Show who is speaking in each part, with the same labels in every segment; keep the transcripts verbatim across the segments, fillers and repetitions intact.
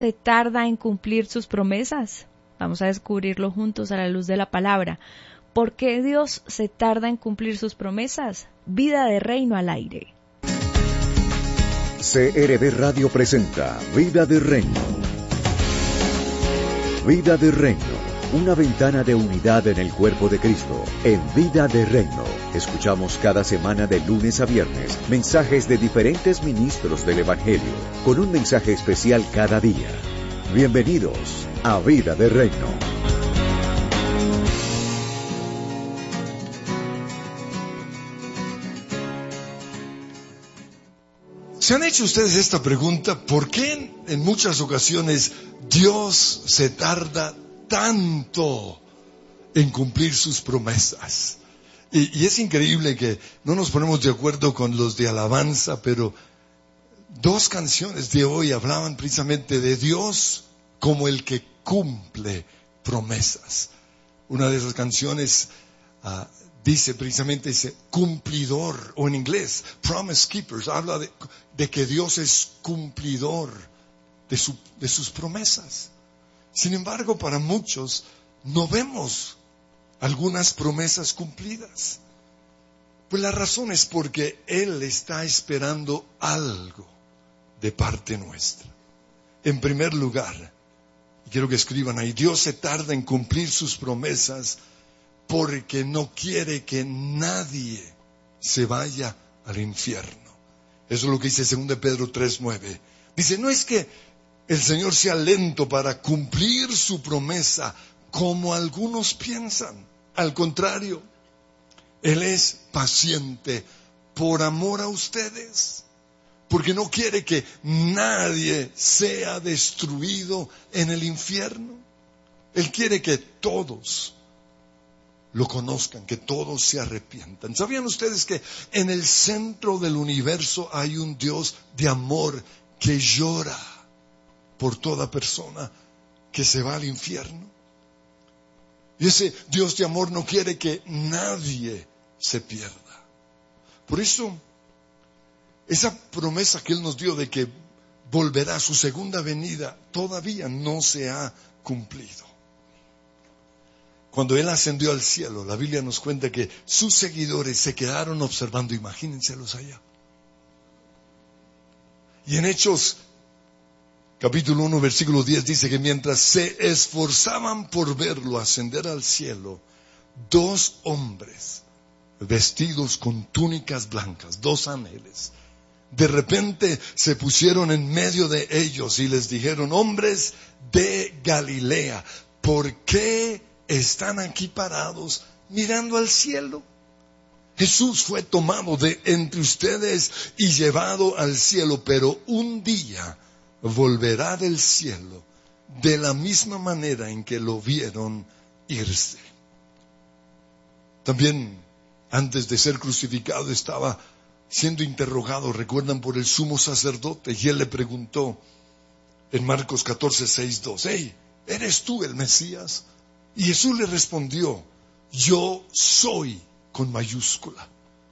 Speaker 1: se tarda en cumplir sus promesas? Vamos a descubrirlo juntos a la luz de la palabra. ¿Por qué Dios se tarda en cumplir sus promesas? Vida de Reino al aire.
Speaker 2: C R V Radio presenta Vida de Reino. Vida de Reino, una ventana de unidad en el cuerpo de Cristo. En Vida de Reino, escuchamos cada semana de lunes a viernes mensajes de diferentes ministros del Evangelio, con un mensaje especial cada día. Bienvenidos a Vida de Reino.
Speaker 3: ¿Se han hecho ustedes esta pregunta? ¿Por qué en muchas ocasiones Dios se tarda tanto en cumplir sus promesas? Y, y es increíble que no nos ponemos de acuerdo con los de alabanza, pero dos canciones de hoy hablaban precisamente de Dios como el que cumple promesas. Una de esas canciones uh, dice precisamente ese cumplidor, o en inglés, promise keepers, habla de, de que Dios es cumplidor de, su, de sus promesas. Sin embargo, para muchos no vemos algunas promesas cumplidas. Pues la razón es porque Él está esperando algo de parte nuestra. En primer lugar, y quiero que escriban ahí, Dios se tarda en cumplir sus promesas porque no quiere que nadie se vaya al infierno. Eso es lo que dice segunda Pedro tres nueve. Dice, no es que el Señor sea lento para cumplir su promesa, como algunos piensan. Al contrario, Él es paciente por amor a ustedes, porque no quiere que nadie sea destruido en el infierno. Él quiere que todos lo conozcan, que todos se arrepientan. ¿Sabían ustedes que en el centro del universo hay un Dios de amor que llora por toda persona que se va al infierno? Y ese Dios de amor no quiere que nadie se pierda. Por eso, esa promesa que Él nos dio de que volverá a su segunda venida todavía no se ha cumplido. Cuando Él ascendió al cielo, la Biblia nos cuenta que sus seguidores se quedaron observando, imagínenselos allá. Y en Hechos, capítulo uno, versículo diez, dice que mientras se esforzaban por verlo ascender al cielo, dos hombres vestidos con túnicas blancas, dos ángeles, de repente se pusieron en medio de ellos y les dijeron, hombres de Galilea, ¿por qué están aquí parados mirando al cielo? Jesús fue tomado de entre ustedes y llevado al cielo, pero un día volverá del cielo de la misma manera en que lo vieron irse. También, antes de ser crucificado, estaba siendo interrogado, recuerdan, por el sumo sacerdote, y él le preguntó en Marcos catorce, seis, dos, hey, ¿eres tú el Mesías? Y Jesús le respondió, yo soy, con mayúscula.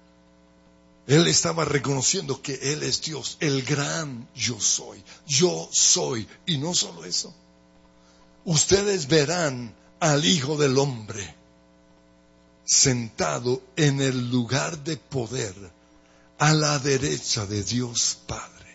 Speaker 3: Él estaba reconociendo que Él es Dios, el gran yo soy. Yo soy. Y no solo eso. Ustedes verán al Hijo del Hombre sentado en el lugar de poder a la derecha de Dios Padre.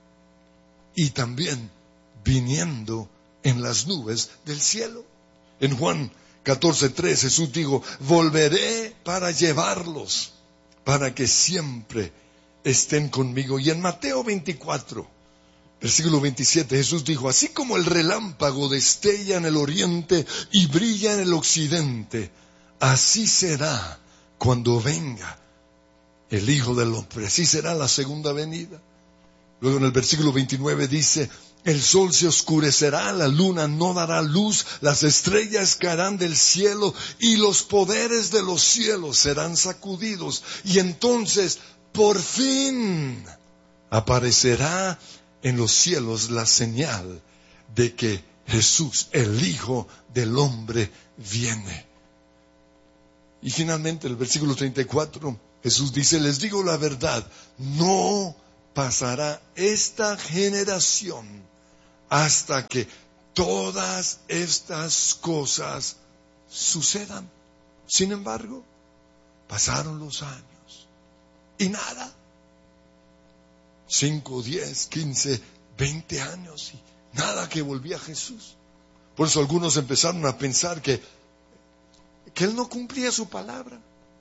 Speaker 3: Y también viniendo en las nubes del cielo. En Juan catorce tres Jesús dijo, volveré para llevarlos, para que siempre estén conmigo. Y en Mateo veinticuatro, versículo veintisiete, Jesús dijo, así como el relámpago destella en el oriente y brilla en el occidente, así será cuando venga el Hijo del Hombre, así será la segunda venida. Luego en el versículo veintinueve dice, el sol se oscurecerá, la luna no dará luz, las estrellas caerán del cielo y los poderes de los cielos serán sacudidos. Y entonces, por fin, aparecerá en los cielos la señal de que Jesús, el Hijo del Hombre, viene. Y finalmente, el versículo treinta y cuatro, Jesús dice, les digo la verdad, no pasará esta generación hasta que todas estas cosas sucedan. Sin embargo, pasaron los años y nada. Cinco, diez, quince, veinte años y nada que volvía a Jesús. Por eso algunos empezaron a pensar que, que Él no cumplía su palabra.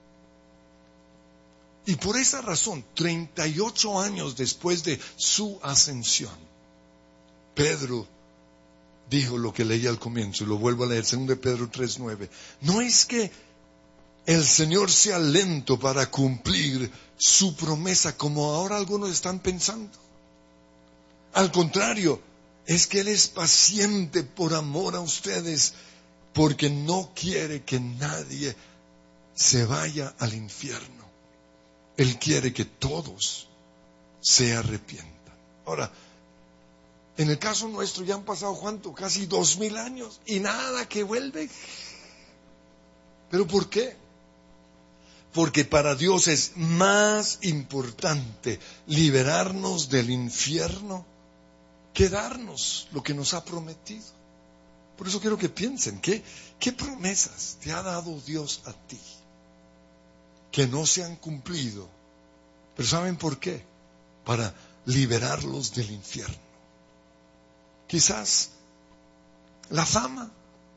Speaker 3: Y por esa razón, treinta y ocho años después de su ascensión, Pedro dijo lo que leí al comienzo, y lo vuelvo a leer, segundo de Pedro tres nueve. No es que el Señor sea lento para cumplir su promesa, como ahora algunos están pensando. Al contrario, es que Él es paciente por amor a ustedes, porque no quiere que nadie se vaya al infierno. Él quiere que todos se arrepientan. Ahora, en el caso nuestro ya han pasado, ¿cuánto? Casi dos mil años y nada que vuelve. ¿Pero por qué? Porque para Dios es más importante liberarnos del infierno que darnos lo que nos ha prometido. Por eso quiero que piensen, ¿qué, qué promesas te ha dado Dios a ti que no se han cumplido? Pero ¿saben por qué? Para liberarlos del infierno. Quizás la fama,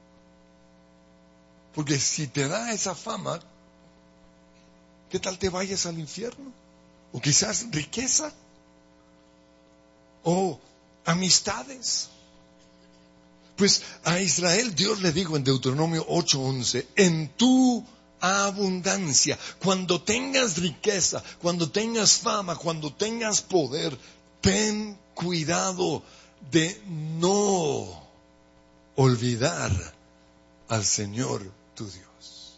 Speaker 3: porque si te da esa fama, ¿qué tal te vayas al infierno? O quizás riqueza, o amistades. Pues a Israel Dios le dijo en Deuteronomio ocho once, en tu abundancia, cuando tengas riqueza, cuando tengas fama, cuando tengas poder, ten cuidado de no olvidar al Señor tu Dios.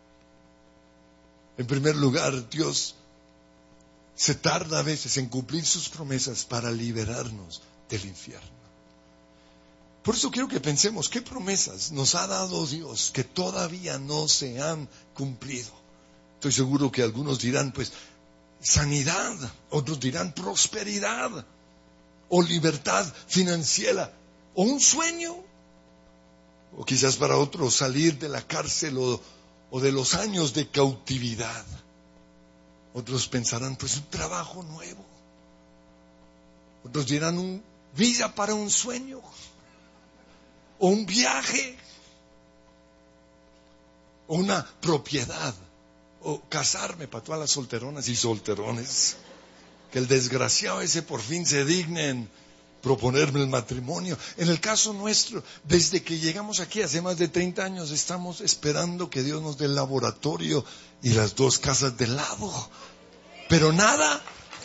Speaker 3: En primer lugar, Dios se tarda a veces en cumplir sus promesas para liberarnos del infierno. Por eso quiero que pensemos, ¿qué promesas nos ha dado Dios que todavía no se han cumplido? Estoy seguro que algunos dirán, pues, sanidad, otros dirán prosperidad, o libertad financiera, o un sueño, o quizás para otros salir de la cárcel o, o de los años de cautividad. Otros pensarán, pues un trabajo nuevo. Otros dirán, un vida para un sueño, o un viaje, o una propiedad, o casarme para todas las solteronas y solterones. Que el desgraciado ese por fin se digne en proponerme el matrimonio. En el caso nuestro, desde que llegamos aquí hace más de treinta años, estamos esperando que Dios nos dé el laboratorio y las dos casas de lado. Pero nada.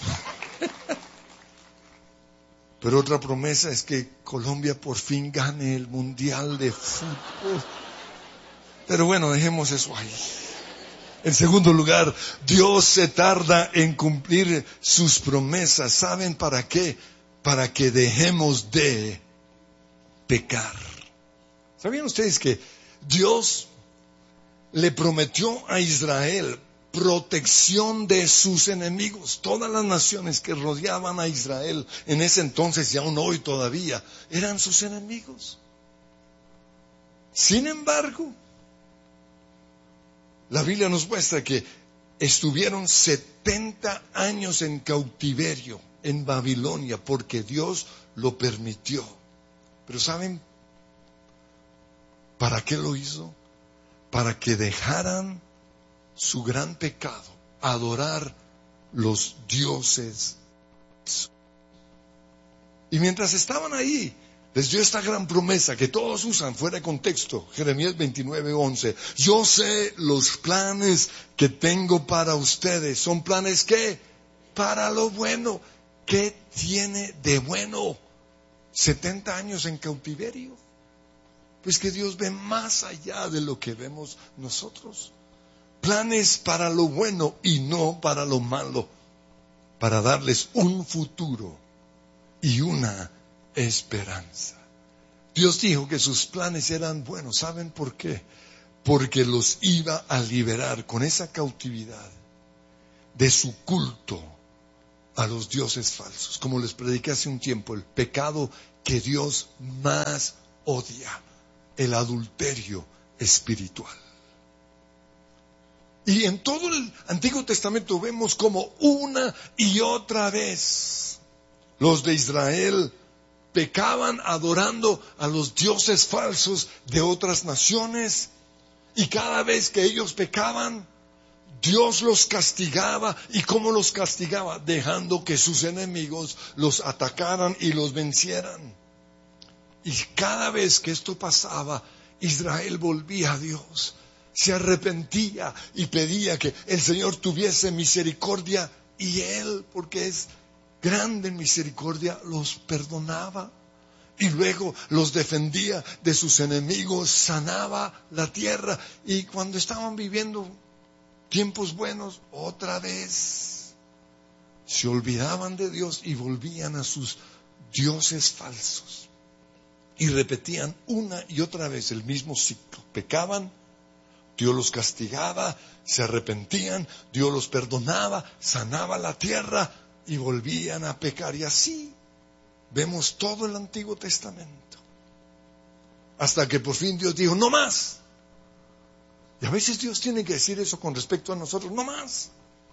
Speaker 3: Pero otra promesa es que Colombia por fin gane el Mundial de Fútbol. Pero bueno, dejemos eso ahí. En segundo lugar, Dios se tarda en cumplir sus promesas. ¿Saben para qué? Para que dejemos de pecar. ¿Sabían ustedes que Dios le prometió a Israel protección de sus enemigos? Todas las naciones que rodeaban a Israel en ese entonces y aún hoy todavía eran sus enemigos. Sin embargo, la Biblia nos muestra que estuvieron setenta años en cautiverio en Babilonia porque Dios lo permitió. Pero ¿saben para qué lo hizo? Para que dejaran su gran pecado, adorar los dioses. Y mientras estaban ahí, les dio esta gran promesa que todos usan fuera de contexto. Jeremías veintinueve once. Yo sé los planes que tengo para ustedes. ¿Son planes qué? Para lo bueno. ¿Qué tiene de bueno setenta años en cautiverio? Pues que Dios ve más allá de lo que vemos nosotros. Planes para lo bueno y no para lo malo. Para darles un futuro y una esperanza. Dios dijo que sus planes eran buenos. ¿Saben por qué? Porque los iba a liberar con esa cautividad de su culto a los dioses falsos. Como les prediqué hace un tiempo, el pecado que Dios más odia, el adulterio espiritual. Y en todo el Antiguo Testamento vemos como una y otra vez los de Israel pecaban adorando a los dioses falsos de otras naciones, y cada vez que ellos pecaban, Dios los castigaba. ¿Y cómo los castigaba? Dejando que sus enemigos los atacaran y los vencieran. Y cada vez que esto pasaba, Israel volvía a Dios, se arrepentía y pedía que el Señor tuviese misericordia, y Él, porque es grande en misericordia, los perdonaba. Y luego los defendía de sus enemigos, sanaba la tierra. Y cuando estaban viviendo tiempos buenos, otra vez se olvidaban de Dios y volvían a sus dioses falsos. Y repetían una y otra vez el mismo ciclo. Pecaban, Dios los castigaba, se arrepentían, Dios los perdonaba, sanaba la tierra y volvían a pecar. Y así vemos todo el Antiguo Testamento. Hasta que por fin Dios dijo, no más. Y a veces Dios tiene que decir eso con respecto a nosotros, no más.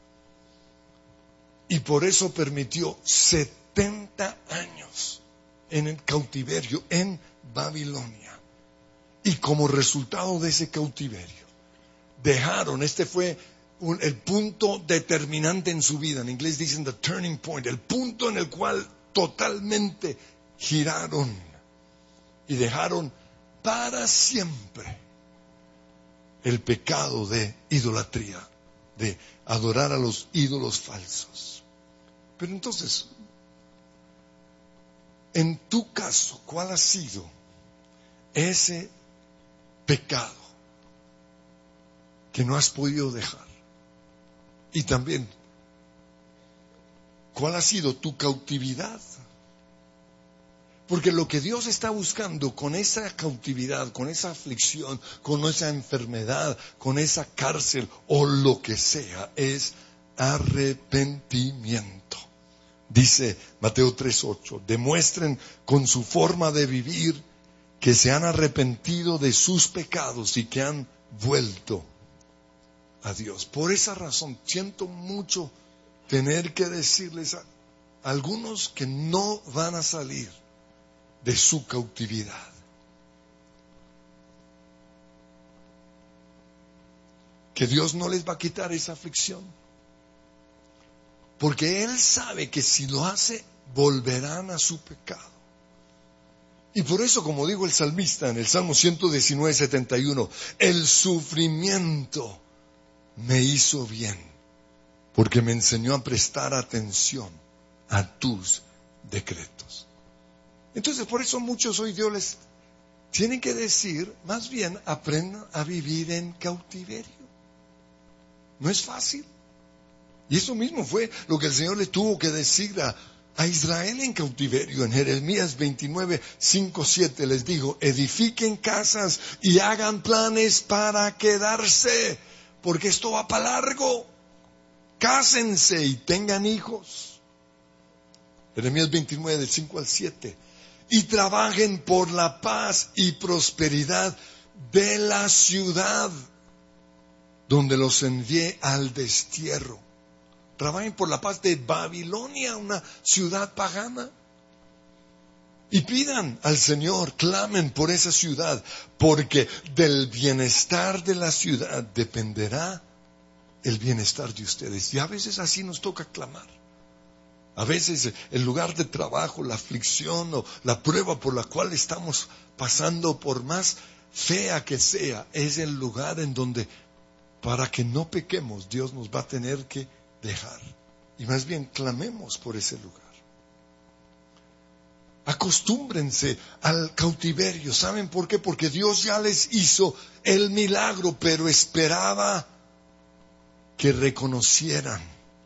Speaker 3: Y por eso permitió setenta años en el cautiverio en Babilonia. Y como resultado de ese cautiverio, dejaron, este fue un, el punto determinante en su vida. En inglés dicen the turning point, el punto en el cual totalmente giraron y dejaron para siempre el pecado de idolatría, de adorar a los ídolos falsos. Pero entonces, en tu caso, ¿cuál ha sido ese pecado que no has podido dejar? Y también, ¿cuál ha sido tu cautividad? Porque lo que Dios está buscando con esa cautividad, con esa aflicción, con esa enfermedad, con esa cárcel o lo que sea, es arrepentimiento. Dice Mateo tres ocho, demuestren con su forma de vivir que se han arrepentido de sus pecados y que han vuelto a Dios. Por esa razón siento mucho tener que decirles a algunos que no van a salir de su cautividad. Que Dios no les va a quitar esa aflicción. Porque Él sabe que si lo hace, volverán a su pecado. Y por eso, como dijo el salmista en el Salmo ciento diecinueve, setenta y uno, el sufrimiento me hizo bien, porque me enseñó a prestar atención a tus decretos. Entonces, por eso muchos hoy Dios les tiene que decir, más bien, aprendan a vivir en cautiverio. No es fácil. Y eso mismo fue lo que el Señor le tuvo que decir a, a Israel en cautiverio. En Jeremías veintinueve, cinco, siete les dijo, edifiquen casas y hagan planes para quedarse, porque esto va para largo. Cásense y tengan hijos. Jeremías veintinueve, del cinco al siete. Y trabajen por la paz y prosperidad de la ciudad donde los envié al destierro. Trabajen por la paz de Babilonia, una ciudad pagana. Y pidan al Señor, clamen por esa ciudad, porque del bienestar de la ciudad dependerá el bienestar de ustedes. Y a veces así nos toca clamar. A veces el lugar de trabajo, la aflicción o la prueba por la cual estamos pasando, por más fea que sea, es el lugar en donde, para que no pequemos, Dios nos va a tener que dejar. Y más bien clamemos por ese lugar. Acostúmbrense al cautiverio. ¿Saben por qué? Porque Dios ya les hizo el milagro, pero esperaba que reconocieran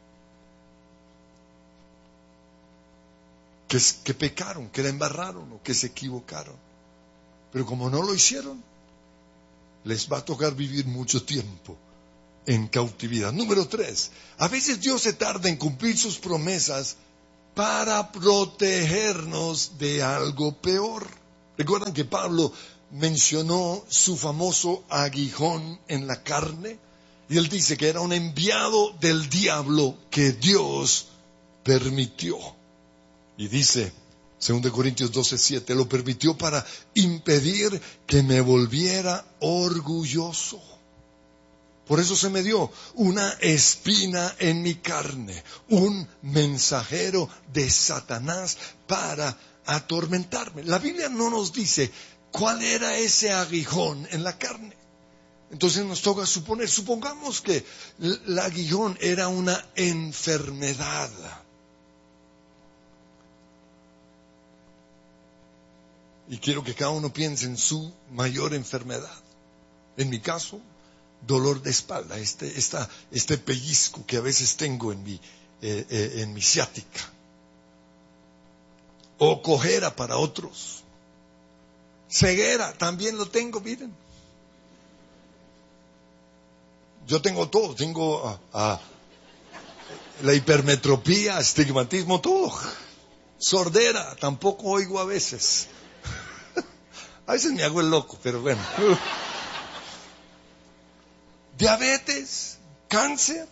Speaker 3: que, que pecaron, que la embarraron o que se equivocaron. Pero como no lo hicieron, les va a tocar vivir mucho tiempo en cautividad. Número tres, a veces Dios se tarda en cumplir sus promesas para protegernos de algo peor. ¿Recuerdan que Pablo mencionó su famoso aguijón en la carne? Y él dice que era un enviado del diablo que Dios permitió. Y dice, según Corintios doce siete, lo permitió para impedir que me volviera orgulloso. Por eso se me dio una espina en mi carne, un mensajero de Satanás para atormentarme. La Biblia no nos dice cuál era ese aguijón en la carne. Entonces nos toca suponer, supongamos que el aguijón era una enfermedad. Y quiero que cada uno piense en su mayor enfermedad. En mi caso, dolor de espalda, este, esta, este pellizco que a veces tengo en mi, eh, eh, en mi ciática. O cojera para otros. Ceguera, también lo tengo, miren. Yo tengo todo, tengo uh, uh, la hipermetropía, astigmatismo, todo. Sordera, tampoco oigo a veces. A veces me hago el loco, pero bueno. Diabetes, cáncer.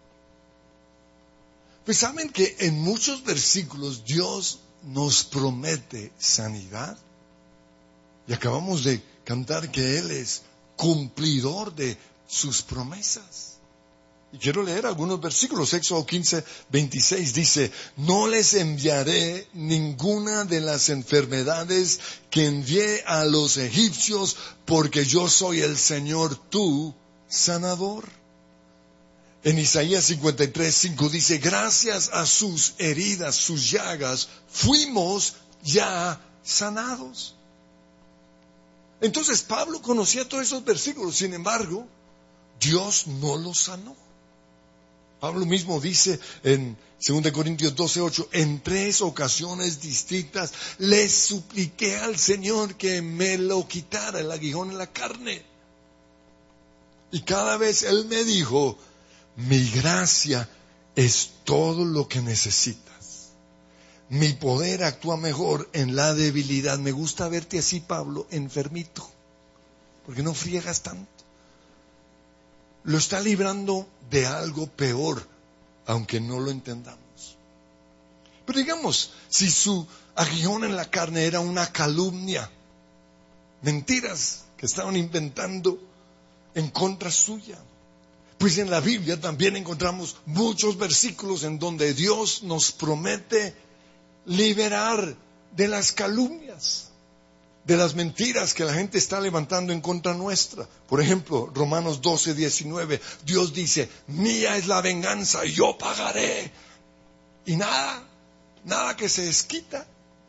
Speaker 3: Pues saben que en muchos versículos Dios nos promete sanidad. Y acabamos de cantar que Él es cumplidor de sus promesas. Y quiero leer algunos versículos. Éxodo quince, veintiséis dice, no les enviaré ninguna de las enfermedades que envié a los egipcios, porque yo soy el Señor tu sanador. En Isaías cincuenta y tres, cinco dice, gracias a sus heridas, sus llagas, fuimos ya sanados. Entonces Pablo conocía todos esos versículos, sin embargo, Dios no los sanó. Pablo mismo dice en segunda Corintios doce, ocho, en tres ocasiones distintas le supliqué al Señor que me lo quitara, el aguijón en la carne. Y cada vez Él me dijo, mi gracia es todo lo que necesitas. Mi poder actúa mejor en la debilidad. Me gusta verte así, Pablo, enfermito, porque no friegas tanto. Lo está librando de algo peor, aunque no lo entendamos. Pero digamos, si su aguijón en la carne era una calumnia, mentiras que estaban inventando en contra suya, pues en la Biblia también encontramos muchos versículos en donde Dios nos promete liberar de las calumnias, de las mentiras que la gente está levantando en contra nuestra. Por ejemplo, Romanos doce, diecinueve, Dios dice, mía es la venganza, yo pagaré. Y nada, nada que se desquita.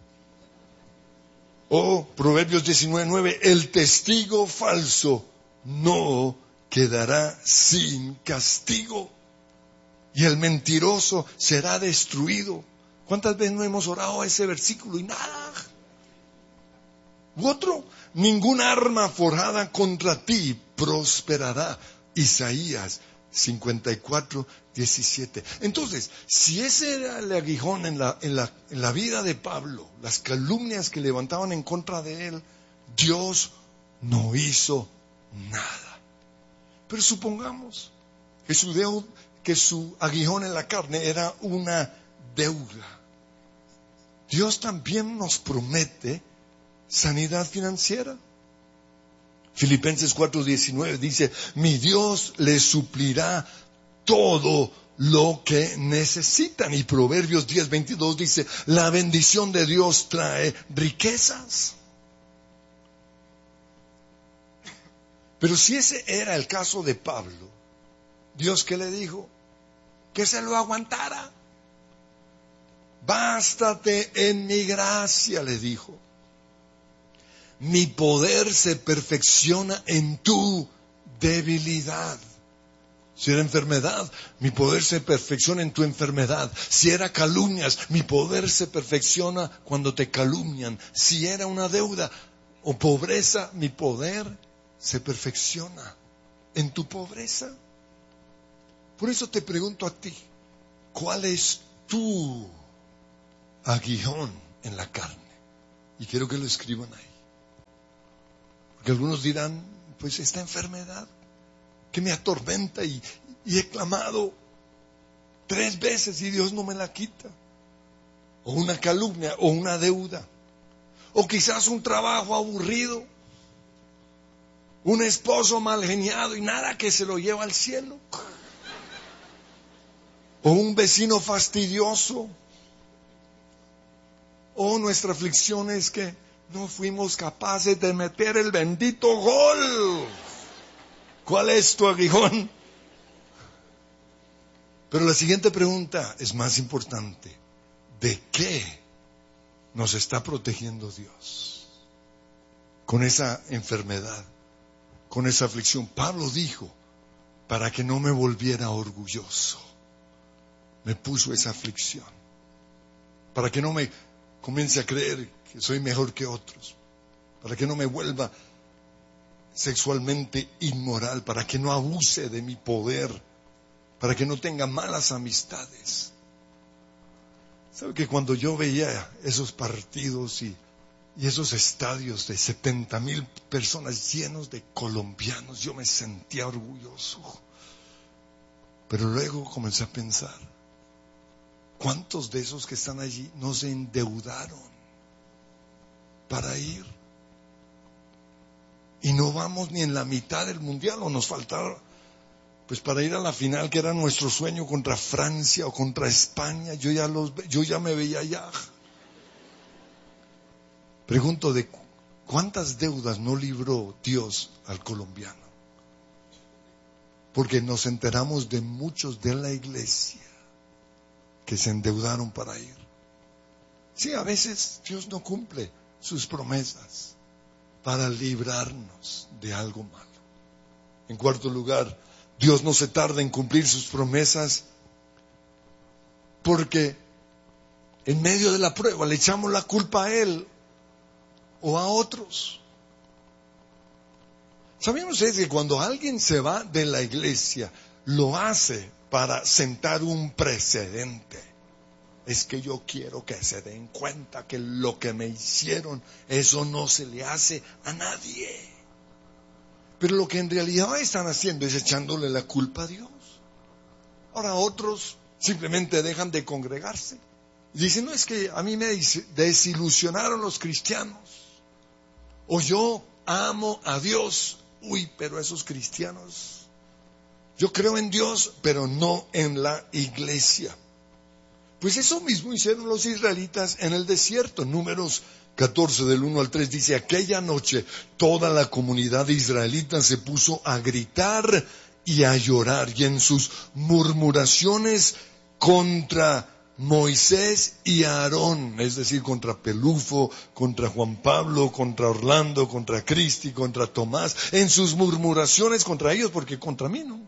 Speaker 3: O Proverbios diecinueve, nueve, el testigo falso no quedará sin castigo, y el mentiroso será destruido. ¿Cuántas veces no hemos orado a ese versículo y nada? U otro, ningún arma forjada contra ti prosperará. Isaías cincuenta y cuatro, diecisiete. Entonces, si ese era el aguijón en la, en la, en la vida de Pablo, las calumnias que levantaban en contra de él, Dios no hizo nada. Pero supongamos que su, deuda, que su aguijón en la carne era una deuda. Dios también nos promete sanidad financiera. Filipenses cuatro diecinueve dice, mi Dios les suplirá todo lo que necesitan. Y Proverbios diez veintidós dice, la bendición de Dios trae riquezas. Pero si ese era el caso de Pablo, ¿Dios qué le dijo? Que se lo aguantara. Bástate en mi gracia, le dijo. Mi poder se perfecciona en tu debilidad. Si era enfermedad, mi poder se perfecciona en tu enfermedad. Si era calumnias, mi poder se perfecciona cuando te calumnian. Si era una deuda o pobreza, mi poder se perfecciona en tu pobreza. Por eso te pregunto a ti, ¿cuál es tu aguijón en la carne? Y quiero que lo escriban ahí. Porque algunos dirán, pues esta enfermedad que me atormenta y, y he clamado tres veces y Dios no me la quita. O una calumnia, o una deuda. O quizás un trabajo aburrido. Un esposo mal geniado y nada que se lo lleva al cielo. O un vecino fastidioso. O nuestra aflicción es que no fuimos capaces de meter el bendito gol. ¿Cuál es tu aguijón? Pero la siguiente pregunta es más importante. ¿De qué nos está protegiendo Dios? Con esa enfermedad, con esa aflicción. Pablo dijo, para que no me volviera orgulloso, me puso esa aflicción. Para que no me comience a creer que soy mejor que otros. Para que no me vuelva sexualmente inmoral. Para que no abuse de mi poder. Para que no tenga malas amistades. ¿Sabe que cuando yo veía esos partidos y, y esos estadios de setenta mil personas llenos de colombianos, yo me sentía orgulloso? Pero luego comencé a pensar, ¿cuántos de esos que están allí no se endeudaron para ir? Y no vamos ni en la mitad del mundial, o nos faltaron pues para ir a la final, que era nuestro sueño, contra Francia o contra España. Yo ya los, yo ya me veía allá. Pregunto, de cuántas deudas no libró Dios al colombiano. Porque nos enteramos de muchos de la iglesia que se endeudaron para ir. Sí, a veces Dios no cumple sus promesas para librarnos de algo malo. En cuarto lugar, Dios no se tarda en cumplir sus promesas porque en medio de la prueba le echamos la culpa a Él o a otros. ¿Sabían ustedes que cuando alguien se va de la iglesia, lo hace para sentar un precedente? Es que yo quiero que se den cuenta que lo que me hicieron, eso no se le hace a nadie. Pero lo que en realidad están haciendo es echándole la culpa a Dios. Ahora otros simplemente dejan de congregarse. Y dicen, no, es que a mí me desilusionaron los cristianos. O yo amo a Dios. Uy, pero esos cristianos. Yo creo en Dios, pero no en la iglesia. Pues eso mismo hicieron los israelitas en el desierto. Números catorce del uno al tres dice, aquella noche toda la comunidad israelita se puso a gritar y a llorar, y en sus murmuraciones contra Moisés y Aarón, es decir, contra Pelufo, contra Juan Pablo, contra Orlando, contra Cristi, contra Tomás, en sus murmuraciones contra ellos, porque contra mí no.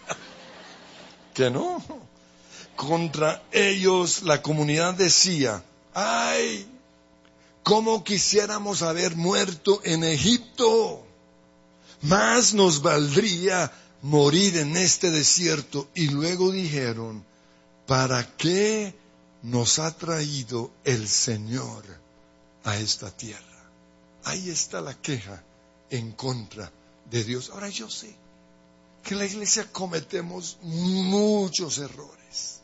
Speaker 3: Que no. Contra ellos la comunidad decía, ¡ay! ¿Cómo quisiéramos haber muerto en Egipto? Más nos valdría morir en este desierto. Y luego dijeron, ¿para qué nos ha traído el Señor a esta tierra? Ahí está la queja en contra de Dios. Ahora yo sé que en la iglesia cometemos muchos errores.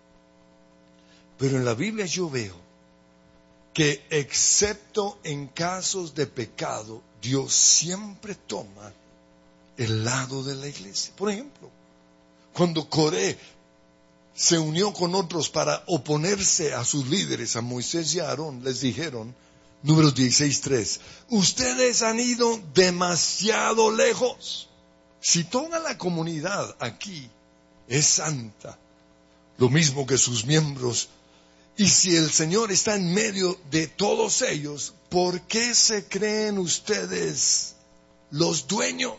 Speaker 3: Pero en la Biblia yo veo que excepto en casos de pecado, Dios siempre toma el lado de la iglesia. Por ejemplo, cuando Coré se unió con otros para oponerse a sus líderes, a Moisés y a Aarón, les dijeron, números dieciséis tres, ustedes han ido demasiado lejos. Si toda la comunidad aquí es santa, lo mismo que sus miembros, y si el Señor está en medio de todos ellos, ¿por qué se creen ustedes los dueños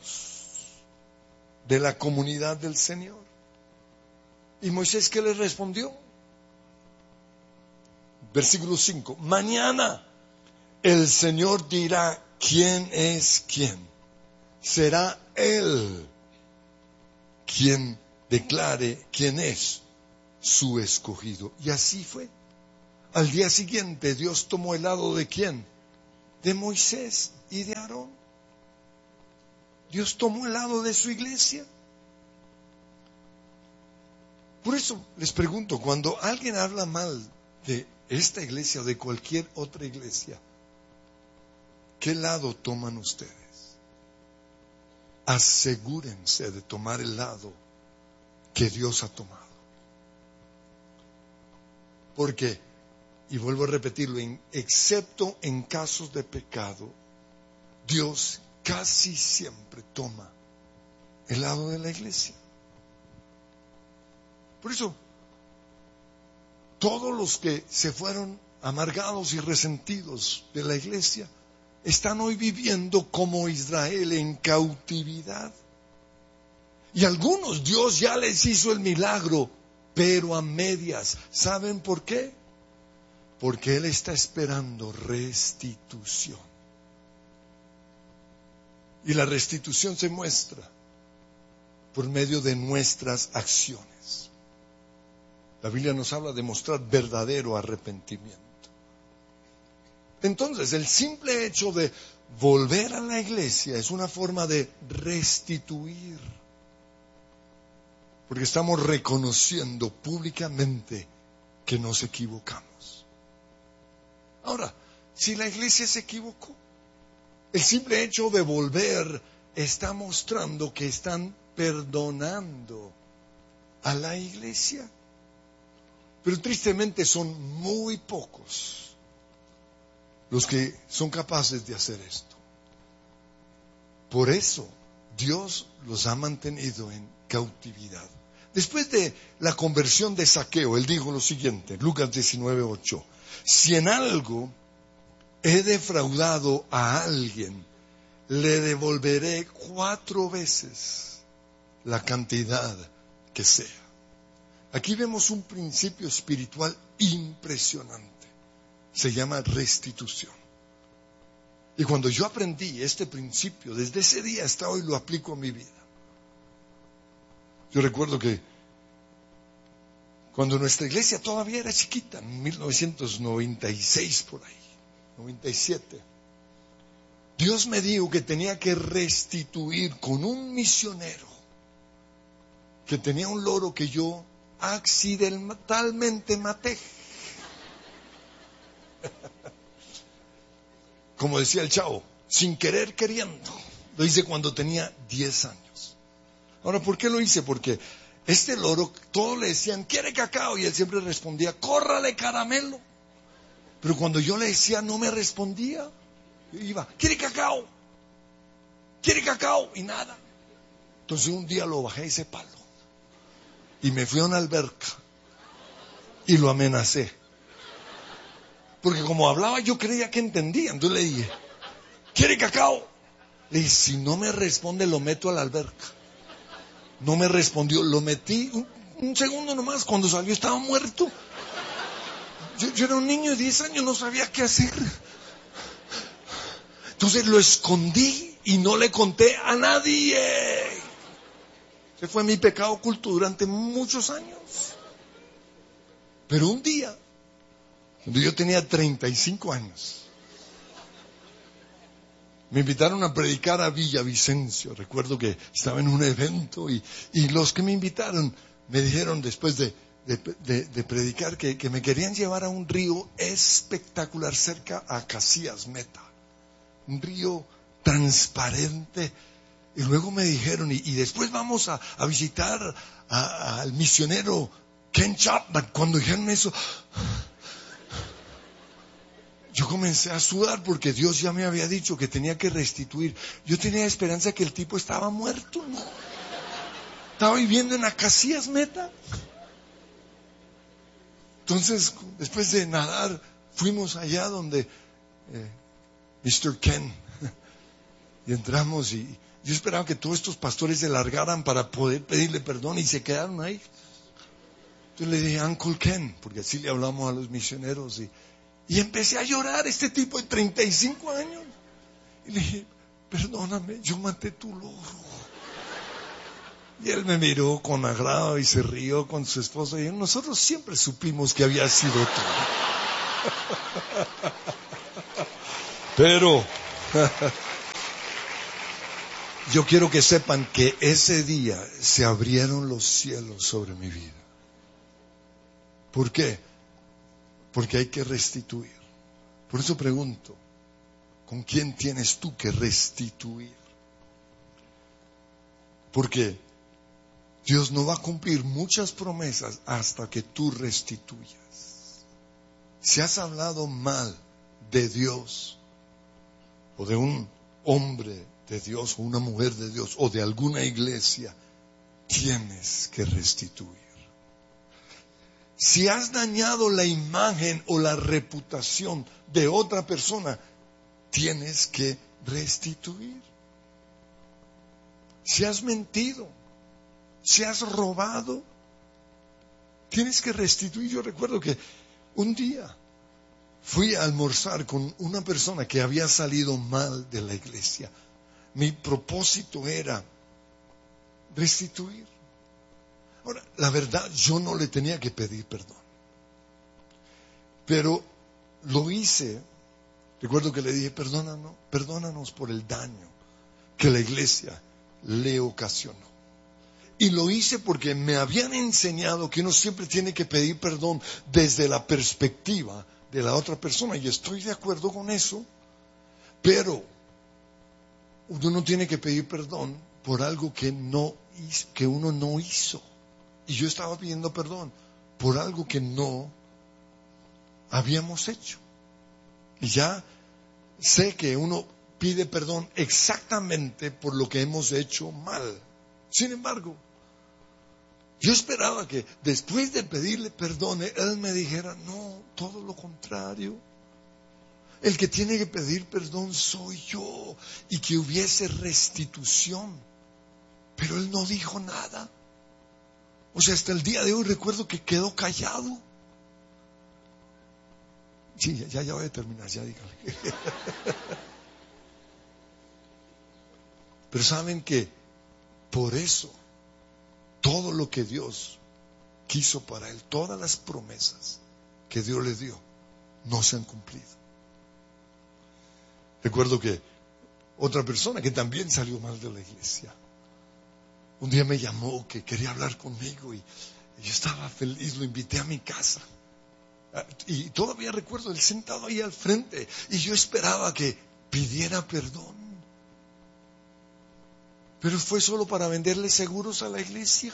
Speaker 3: de la comunidad del Señor? ¿Y Moisés qué les respondió? Versículo cinco. Mañana el Señor dirá quién es quién. Será Él quien declare quién es su escogido. Y así fue. Al día siguiente Dios tomó el lado de quién? De Moisés y de Aarón. Dios tomó el lado de su iglesia. Por eso les pregunto, cuando alguien habla mal de esta iglesia o de cualquier otra iglesia, ¿qué lado toman ustedes? Asegúrense de tomar el lado que Dios ha tomado. Porque, y vuelvo a repetirlo, en, excepto en casos de pecado, Dios casi siempre toma el lado de la iglesia. Por eso, todos los que se fueron amargados y resentidos de la iglesia están hoy viviendo como Israel en cautividad. Y algunos Dios ya les hizo el milagro, pero a medias. ¿Saben por qué? Porque Él está esperando restitución. Y la restitución se muestra por medio de nuestras acciones. La Biblia nos habla de mostrar verdadero arrepentimiento. Entonces, el simple hecho de volver a la iglesia es una forma de restituir. Porque estamos reconociendo públicamente que nos equivocamos. Ahora, si la iglesia se equivocó, el simple hecho de volver está mostrando que están perdonando a la iglesia. Pero tristemente son muy pocos los que son capaces de hacer esto. Por eso Dios los ha mantenido en cautividad. Después de la conversión de Zaqueo, él dijo lo siguiente, Lucas diecinueve ocho: si en algo he defraudado a alguien, le devolveré cuatro veces la cantidad que sea. Aquí vemos un principio espiritual impresionante. Se llama restitución. Y cuando yo aprendí este principio, desde ese día hasta hoy lo aplico a mi vida. Yo recuerdo que cuando nuestra iglesia todavía era chiquita, en mil novecientos noventa y seis por ahí, noventa y siete, Dios me dijo que tenía que restituir con un misionero que tenía un loro que yo accidentalmente maté. Como decía el chavo, sin querer queriendo. Lo hice cuando tenía diez años. Ahora, ¿por qué lo hice? Porque este loro, todos le decían, ¿quiere cacao? Y él siempre respondía, córrale caramelo. Pero cuando yo le decía, no me respondía. Yo iba, ¿quiere cacao? ¿Quiere cacao? Y nada. Entonces un día lo bajé ese palo. Y me fui a una alberca. Y lo amenacé. Porque como hablaba yo creía que entendía. Entonces le dije, ¿quiere cacao? Le dije, si no me responde lo meto a la alberca. No me respondió, lo metí un, un segundo nomás. Cuando salió estaba muerto. Yo, yo era un niño de diez años, no sabía qué hacer. Entonces lo escondí y no le conté a nadie. Ese fue mi pecado oculto durante muchos años. Pero un día, cuando yo tenía treinta y cinco años, me invitaron a predicar a Villavicencio. Recuerdo que estaba en un evento y, y los que me invitaron me dijeron después de, de, de, de predicar que, que me querían llevar a un río espectacular cerca a Casillas Meta. Un río transparente. Y luego me dijeron, y, y después vamos a, a visitar a, a, al misionero Ken Chapman. Cuando dijeron eso, yo comencé a sudar porque Dios ya me había dicho que tenía que restituir. Yo tenía esperanza que el tipo estaba muerto, ¿no? Estaba viviendo en Acacias Meta. Entonces, después de nadar, fuimos allá donde eh, mister Ken. Y entramos y yo esperaba que todos estos pastores se largaran para poder pedirle perdón y se quedaron ahí. Entonces le dije, Uncle Ken, porque así le hablamos a los misioneros. Y, y empecé a llorar, este tipo de treinta y cinco años. Y le dije, perdóname, yo maté tu loro. Y él me miró con agrado y se rió con su esposa. Y nosotros siempre supimos que había sido tú. Pero yo quiero que sepan que ese día se abrieron los cielos sobre mi vida. ¿Por qué? Porque hay que restituir. Por eso pregunto, ¿con quién tienes tú que restituir? Porque Dios no va a cumplir muchas promesas hasta que tú restituyas. Si has hablado mal de Dios, o de un hombre de Dios, o una mujer de Dios, o de alguna iglesia, tienes que restituir. Si has dañado la imagen o la reputación de otra persona, tienes que restituir. Si has mentido, si has robado, tienes que restituir. Yo recuerdo que un día fui a almorzar con una persona que había salido mal de la iglesia. Mi propósito era restituir. Ahora, la verdad, yo no le tenía que pedir perdón. Pero lo hice. Recuerdo que le dije, perdónanos, perdónanos por el daño que la iglesia le ocasionó. Y lo hice porque me habían enseñado que uno siempre tiene que pedir perdón desde la perspectiva de la otra persona. Y estoy de acuerdo con eso. Pero uno no tiene que pedir perdón por algo que, no, que uno no hizo. Y yo estaba pidiendo perdón por algo que no habíamos hecho. Y ya sé que uno pide perdón exactamente por lo que hemos hecho mal. Sin embargo, yo esperaba que después de pedirle perdón, él me dijera, no, todo lo contrario. El que tiene que pedir perdón soy yo. Y que hubiese restitución. Pero él no dijo nada. O sea, hasta el día de hoy recuerdo que quedó callado. Sí, ya, ya voy a terminar, ya dígale. Pero saben que por eso todo lo que Dios quiso para él, todas las promesas que Dios le dio, no se han cumplido. Recuerdo que otra persona que también salió mal de la iglesia, un día me llamó que quería hablar conmigo y, y yo estaba feliz, lo invité a mi casa. Y todavía recuerdo él sentado ahí al frente y yo esperaba que pidiera perdón. Pero fue solo para venderle seguros a la iglesia.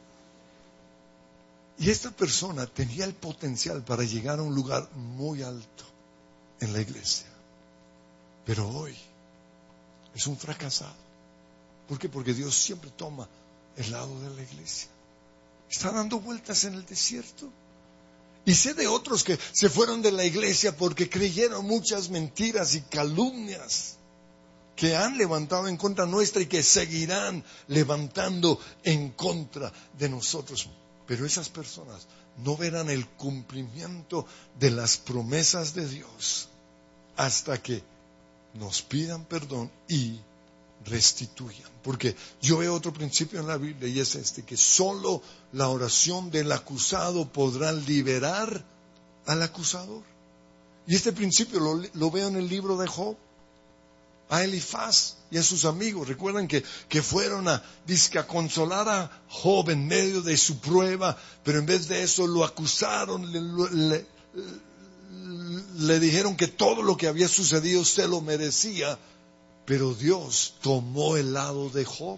Speaker 3: Y esta persona tenía el potencial para llegar a un lugar muy alto en la iglesia. Pero hoy es un fracasado. ¿Por qué? Porque Dios siempre toma el lado de la iglesia. Está dando vueltas en el desierto. Y sé de otros que se fueron de la iglesia porque creyeron muchas mentiras y calumnias que han levantado en contra nuestra y que seguirán levantando en contra de nosotros. Pero esas personas no verán el cumplimiento de las promesas de Dios hasta que nos pidan perdón y restituyan. Porque yo veo otro principio en la Biblia y es este, que solo la oración del acusado podrá liberar al acusador. Y este principio lo, lo veo en el libro de Job. A Elifaz y a sus amigos, recuerdan que, que fueron a, dizque, a consolar a Job en medio de su prueba, pero en vez de eso lo acusaron, le, le, le dijeron que todo lo que había sucedido se lo merecía. Pero Dios tomó el lado de Job.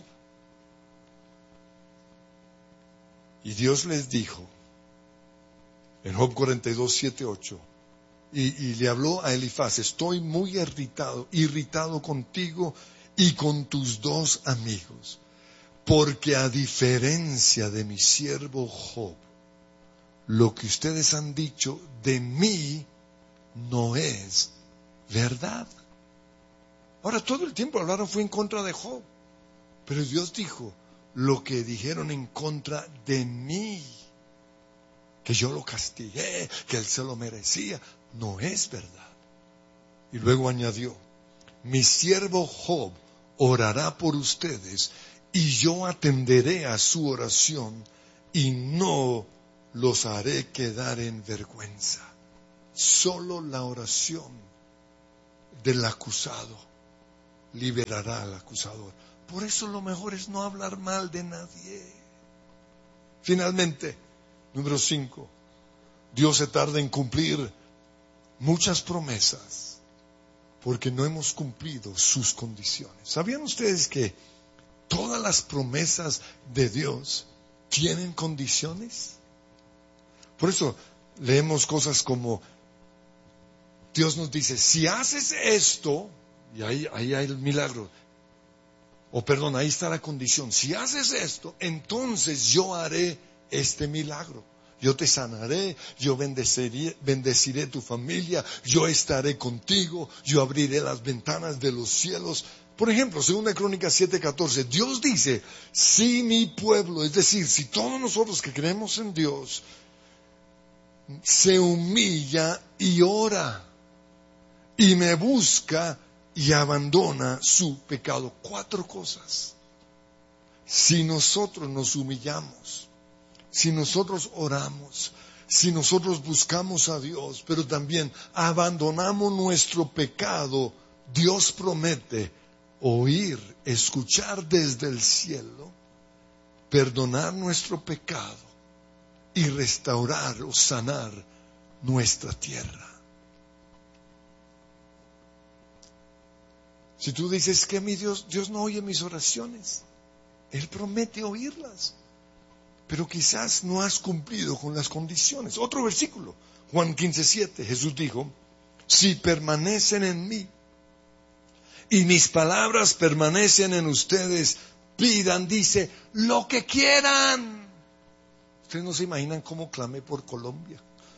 Speaker 3: Y Dios les dijo, en Job cuarenta y dos, siete, ocho, y, y le habló a Elifaz, estoy muy irritado, irritado contigo y con tus dos amigos, porque a diferencia de mi siervo Job, lo que ustedes han dicho de mí no es verdad. Ahora, todo el tiempo hablaron fue en contra de Job. Pero Dios dijo, lo que dijeron en contra de mí, que yo lo castigué, que él se lo merecía, no es verdad. Y luego añadió, mi siervo Job orará por ustedes y yo atenderé a su oración y no los haré quedar en vergüenza. Solo la oración del acusado liberará al acusador. Por eso lo mejor es no hablar mal de nadie. Finalmente, número cinco, Dios se tarda en cumplir muchas promesas porque no hemos cumplido sus condiciones. ¿Sabían ustedes que todas las promesas de Dios tienen condiciones? Por eso leemos cosas como, Dios nos dice, si haces esto, y ahí, ahí hay el milagro, o perdón, ahí está la condición, si haces esto, entonces yo haré este milagro. Yo te sanaré, yo bendeciré, bendeciré tu familia, yo estaré contigo, yo abriré las ventanas de los cielos. Por ejemplo, segunda Crónicas siete catorce, Dios dice, si mi pueblo, es decir, si todos nosotros que creemos en Dios, se humilla y ora, y me busca y abandona su pecado. Cuatro cosas. Si nosotros nos humillamos, si nosotros oramos, si nosotros buscamos a Dios, pero también abandonamos nuestro pecado, Dios promete oír, escuchar desde el cielo, perdonar nuestro pecado y restaurar o sanar nuestra tierra. Si tú dices que mi Dios, Dios no oye mis oraciones, Él promete oírlas, pero quizás no has cumplido con las condiciones. Otro versículo, Juan quince siete, Jesús dijo, si permanecen en mí y mis palabras permanecen en ustedes, pidan, dice, lo que quieran. Ustedes no se imaginan cómo clamé por Colombia.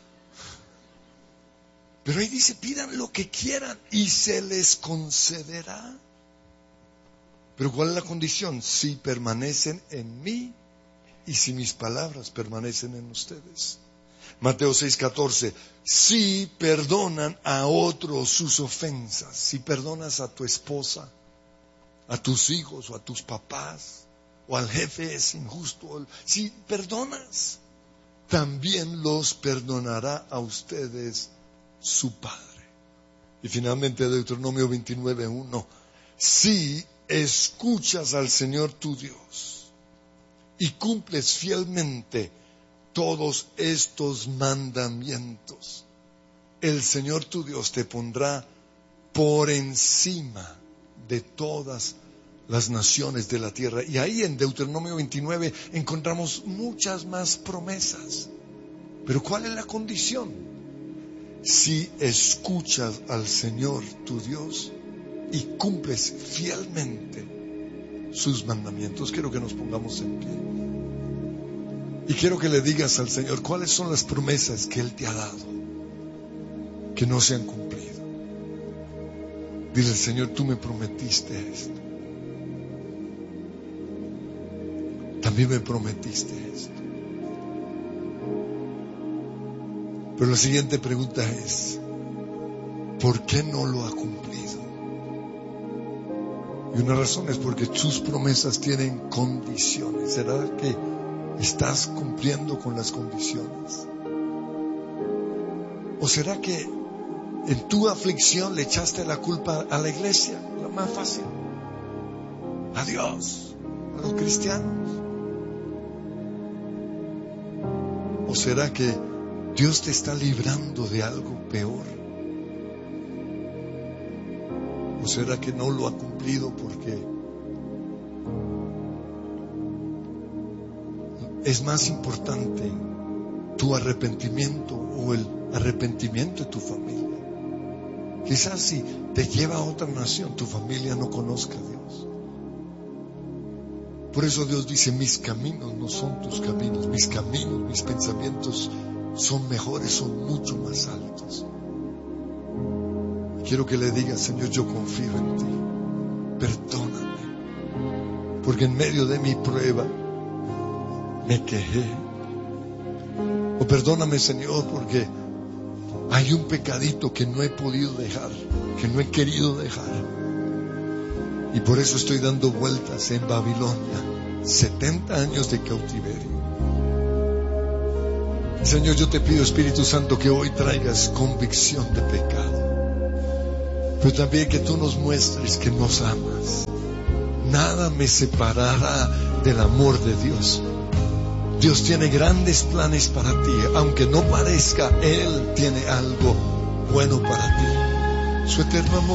Speaker 3: Pero ahí dice, pidan lo que quieran y se les concederá. Pero ¿cuál es la condición? Si permanecen en mí y si mis palabras permanecen en ustedes. Mateo seis catorce, si perdonan a otros sus ofensas, si perdonas a tu esposa, a tus hijos o a tus papás, o al jefe es injusto, si perdonas, también los perdonará a ustedes su Padre. Y finalmente Deuteronomio veintinueve uno, si escuchas al Señor tu Dios y cumples fielmente todos estos mandamientos, el Señor tu Dios te pondrá por encima de todas las naciones de la tierra. Y ahí en Deuteronomio veintinueve encontramos muchas más promesas. Pero ¿cuál es la condición? Si escuchas al Señor tu Dios y cumples fielmente sus mandamientos. Quiero que nos pongamos en pie. Y quiero que le digas al Señor cuáles son las promesas que Él te ha dado, que no se han cumplido. Dile, Señor, tú me prometiste esto. También me prometiste esto. Pero la siguiente pregunta es, ¿por qué no lo ha cumplido? Y una razón es porque sus promesas tienen condiciones. ¿Será que estás cumpliendo con las condiciones? ¿O será que en tu aflicción le echaste la culpa a la iglesia? La más fácil. A Dios, a los cristianos. ¿O será que Dios te está librando de algo peor? ¿O será que no lo ha cumplido porque es más importante tu arrepentimiento o el arrepentimiento de tu familia? Quizás si te lleva a otra nación, tu familia no conozca a Dios. Por eso Dios dice, mis caminos no son tus caminos, mis caminos, mis pensamientos son mejores, son mucho más altos. Quiero que le digas, Señor, yo confío en ti, perdóname, porque en medio de mi prueba me quejé. O perdóname, Señor, porque hay un pecadito que no he podido dejar, que no he querido dejar. Y por eso estoy dando vueltas en Babilonia. setenta años de cautiverio. Señor, yo te pido, Espíritu Santo, que hoy traigas convicción de pecado. Pero también que tú nos muestres que nos amas. Nada me separará del amor de Dios. Dios tiene grandes planes para ti. Aunque no parezca, Él tiene algo bueno para ti. Su eterno amor.